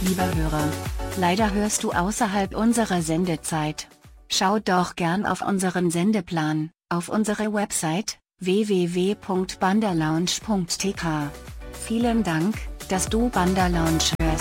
Lieber Hörer, leider hörst du außerhalb unserer Sendezeit. Schau doch gern auf unseren Sendeplan, auf unsere Website, www.bandalounge.tk. Vielen Dank, dass du Banda Lounge